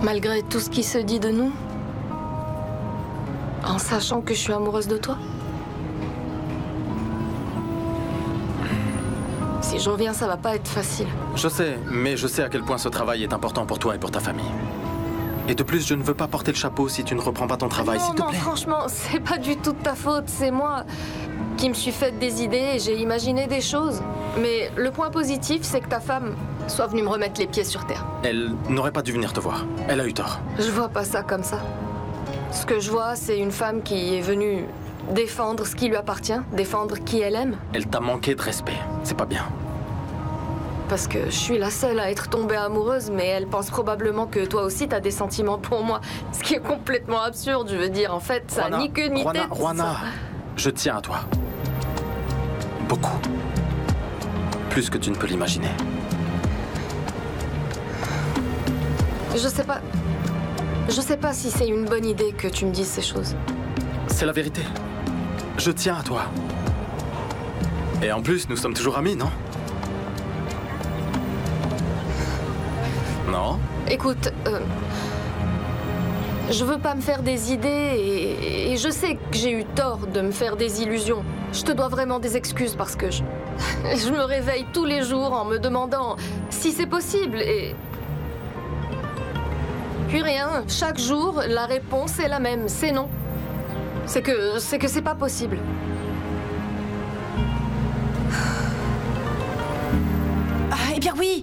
Malgré tout ce qui se dit de nous, en sachant que je suis amoureuse de toi. Si je reviens, ça va pas être facile. Je sais, mais je sais à quel point ce travail est important pour toi et pour ta famille. Et de plus, je ne veux pas porter le chapeau si tu ne reprends pas ton travail, s'il te plaît. Non, franchement, c'est pas du tout de ta faute. C'est moi qui me suis faite des idées et j'ai imaginé des choses. Mais le point positif, c'est que ta femme soit venue me remettre les pieds sur terre. Elle n'aurait pas dû venir te voir. Elle a eu tort. Je vois pas ça comme ça. Ce que je vois, c'est une femme qui est venue défendre ce qui lui appartient, défendre qui elle aime. Elle t'a manqué de respect. C'est pas bien. Parce que je suis la seule à être tombée amoureuse, mais elle pense probablement que toi aussi t'as des sentiments pour moi. Ce qui est complètement absurde, je veux dire. En fait, ça n'a ni queue ni tête. Juana, je tiens à toi. Beaucoup. Plus que tu ne peux l'imaginer. Je sais pas si c'est une bonne idée que tu me dises ces choses. C'est la vérité. Je tiens à toi. Et en plus, nous sommes toujours amis, non? Non? Écoute, je veux pas me faire des idées et je sais que j'ai eu tort de me faire des illusions. Je te dois vraiment des excuses parce que je me réveille tous les jours en me demandant si c'est possible et... Puis rien, chaque jour, la réponse est la même, c'est non. C'est que c'est pas possible. Ah, eh bien oui.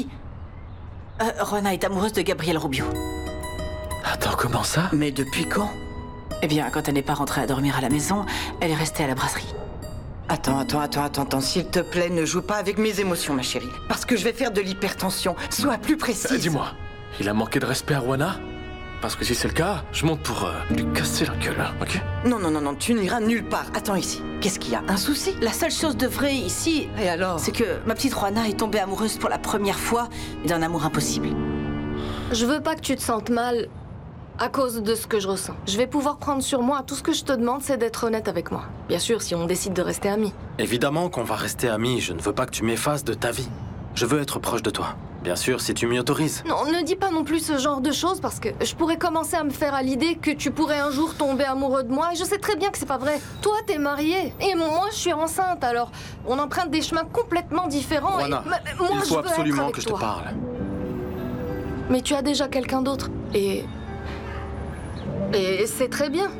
Juana est amoureuse de Gabriel Rubio. Attends, comment ça? Mais depuis quand? Eh bien, quand elle n'est pas rentrée à dormir à la maison, elle est restée à la brasserie. Attends, s'il te plaît, ne joue pas avec mes émotions, ma chérie. Parce que je vais faire de l'hypertension. Sois plus précise. Dis-moi, il a manqué de respect à Juana? Parce que si c'est le cas, je monte pour lui casser la gueule, ok? Non, tu n'iras nulle part. Attends ici. Qu'est-ce qu'il y a? Un souci? La seule chose de vrai ici, Et alors? c'est que ma petite Juana est tombée amoureuse pour la première fois d'un amour impossible. Je veux pas que tu te sentes mal à cause de ce que je ressens. Je vais pouvoir prendre sur moi. Tout ce que je te demande, c'est d'être honnête avec moi. Bien sûr, si on décide de rester amis. Évidemment qu'on va rester amis. Je ne veux pas que tu m'effaces de ta vie. Je veux être proche de toi. Bien sûr, si tu m'y autorises. Non, ne dis pas non plus ce genre de choses parce que je pourrais commencer à me faire à l'idée que tu pourrais un jour tomber amoureux de moi et je sais très bien que c'est pas vrai. Toi, t'es mariée et moi, je suis enceinte, alors on emprunte des chemins complètement différents. Juana, moi, il faut je veux absolument être avec que je te toi. parle. Mais tu as déjà quelqu'un d'autre et c'est très bien.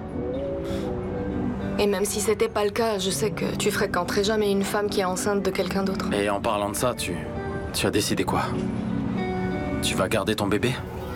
Et même si c'était pas le cas, je sais que tu fréquenterais jamais une femme qui est enceinte de quelqu'un d'autre. Et en parlant de ça, tu as décidé quoi? Tu vas garder ton bébé?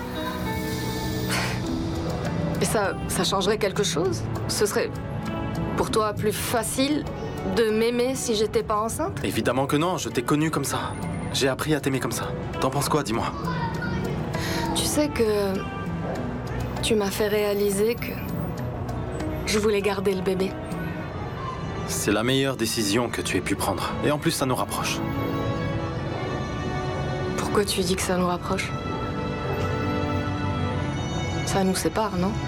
Et ça changerait quelque chose? Ce serait pour toi plus facile de m'aimer si j'étais pas enceinte? Évidemment que non, je t'ai connu comme ça. J'ai appris à t'aimer comme ça. T'en penses quoi, dis-moi? Tu sais que tu m'as fait réaliser que je voulais garder le bébé. C'est la meilleure décision que tu aies pu prendre. Et en plus, ça nous rapproche. Pourquoi tu dis que ça nous rapproche? Ça nous sépare, non?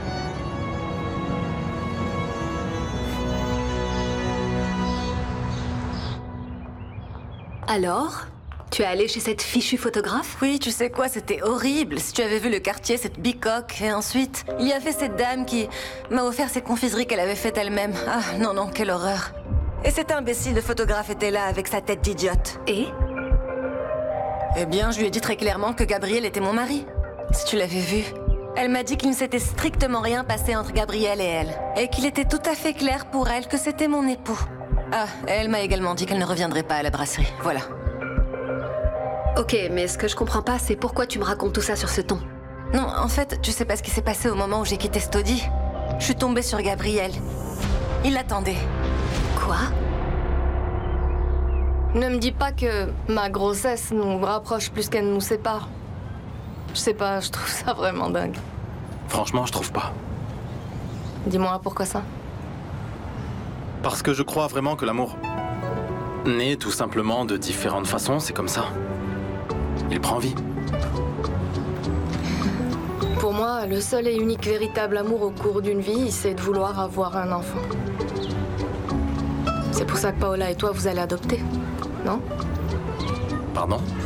Alors? Tu es allée chez cette fichue photographe? Oui, tu sais quoi, c'était horrible. Si tu avais vu le quartier, cette bicoque. Et ensuite, il y avait cette dame qui m'a offert ses confiseries qu'elle avait faites elle-même. Ah, non, quelle horreur. Et cet imbécile de photographe était là avec sa tête d'idiote. Et? Eh bien, je lui ai dit très clairement que Gabriel était mon mari. Si tu l'avais vu. Elle m'a dit qu'il ne s'était strictement rien passé entre Gabriel et elle. Et qu'il était tout à fait clair pour elle que c'était mon époux. Ah, elle m'a également dit qu'elle ne reviendrait pas à la brasserie. Voilà. Ok, mais ce que je comprends pas, c'est pourquoi tu me racontes tout ça sur ce ton. Non, en fait, tu sais pas ce qui s'est passé au moment où j'ai quitté Stody. Je suis tombée sur Gabriel. Il l'attendait. Quoi? Ne me dis pas que ma grossesse nous rapproche plus qu'elle nous sépare. Je sais pas, je trouve ça vraiment dingue. Franchement, je trouve pas. Dis-moi pourquoi ça? Parce que je crois vraiment que l'amour naît tout simplement de différentes façons, c'est comme ça. Il prend vie. Pour moi, le seul et unique véritable amour au cours d'une vie, c'est de vouloir avoir un enfant. C'est pour ça que Paola et toi, vous allez adopter, non? Pardon?